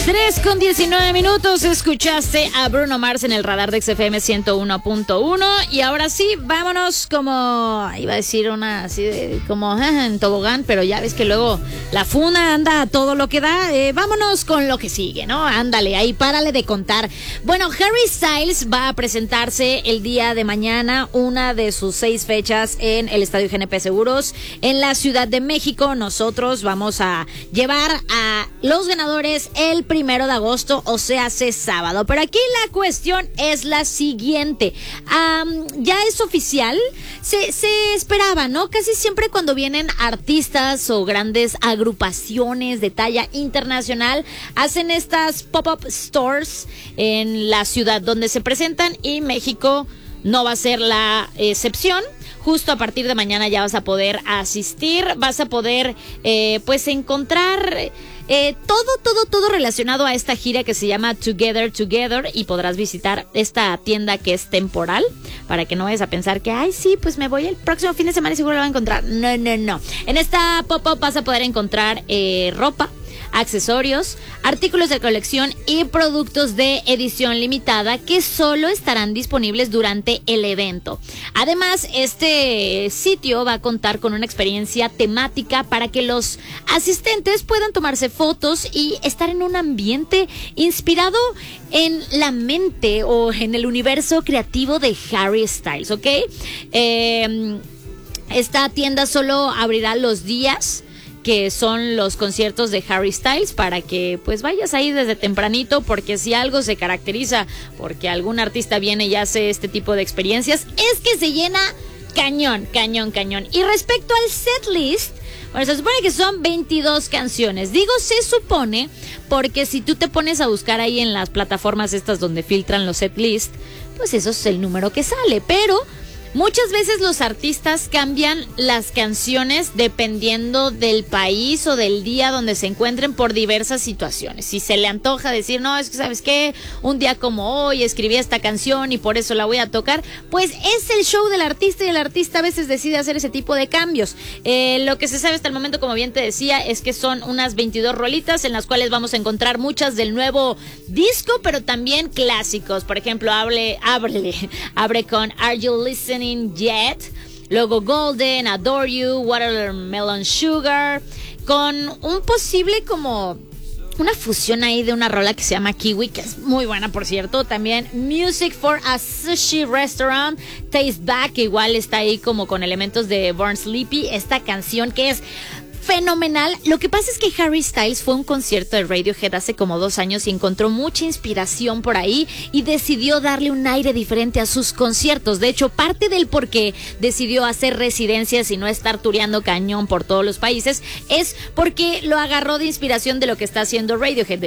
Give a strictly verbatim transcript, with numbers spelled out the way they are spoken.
tres con diecinueve minutos, escuchaste a Bruno Mars en el radar de X F M ciento uno punto uno. Y ahora sí, vámonos como, iba a decir una así de, como eh, en tobogán, pero ya ves que luego la funa anda a todo lo que da. Eh, vámonos con lo que sigue, ¿no? Ándale, ahí párale de contar. Bueno, Harry Styles va a presentarse el día de mañana, una de sus seis fechas en el Estadio G N P Seguros en la Ciudad de México. Nosotros vamos a llevar a los ganadores el primero de agosto, o sea, hace sábado. Pero aquí la cuestión es la siguiente. Um, ya es oficial, se, se esperaba, ¿no? Casi siempre cuando vienen artistas o grandes agrupaciones de talla internacional, hacen estas pop-up stores en la ciudad donde se presentan, y México no va a ser la excepción. Justo a partir de mañana ya vas a poder asistir, vas a poder eh, pues encontrar eh, todo, todo, todo relacionado a esta gira que se llama Together Together, y podrás visitar esta tienda que es temporal, para que no vayas a pensar que, ay, sí, pues me voy el próximo fin de semana y seguro lo voy a encontrar. No, no, no. En esta pop-up vas a poder encontrar eh, ropa, accesorios, artículos de colección y productos de edición limitada que solo estarán disponibles durante el evento. Además, este sitio va a contar con una experiencia temática para que los asistentes puedan tomarse fotos y estar en un ambiente inspirado en la mente o en el universo creativo de Harry Styles, ¿ok? Eh, esta tienda solo abrirá los días que son los conciertos de Harry Styles, para que pues vayas ahí desde tempranito, porque si algo se caracteriza porque algún artista viene y hace este tipo de experiencias, es que se llena cañón, cañón, cañón. Y respecto al setlist, bueno, se supone que son veintidós canciones. Digo se supone porque si tú te pones a buscar ahí en las plataformas estas donde filtran los setlist, pues eso es el número que sale, pero muchas veces los artistas cambian las canciones dependiendo del país o del día donde se encuentren, por diversas situaciones. Si se le antoja decir, no, es que ¿sabes qué? Un día como hoy escribí esta canción y por eso la voy a tocar, pues es el show del artista, y el artista a veces decide hacer ese tipo de cambios. Eh, lo que se sabe hasta el momento, como bien te decía, es que son unas veintidós rolitas en las cuales vamos a encontrar muchas del nuevo disco, pero también clásicos. Por ejemplo, hable, ábrele, abre con Are You Listening Yet, luego Golden, Adore You, Watermelon Sugar, con un posible como una fusión ahí de una rola que se llama Kiwi, que es muy buena, por cierto. También Music for a Sushi Restaurant, Taste Back, que igual está ahí como con elementos de Born Sleepy, esta canción que es fenomenal. Lo que pasa es que Harry Styles fue a un concierto de Radiohead hace como dos años y encontró mucha inspiración por ahí y decidió darle un aire diferente a sus conciertos. De hecho, parte del por qué decidió hacer residencias y no estar tureando cañón por todos los países es porque lo agarró de inspiración de lo que está haciendo Radiohead.